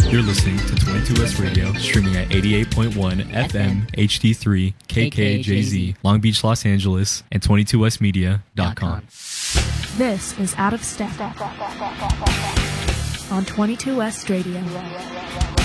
You're listening to 22S Radio, streaming at 88.1 FM HD3 KKJZ, Long Beach, Los Angeles, and 22smedia.com. This is Out of Step on 22S Radio.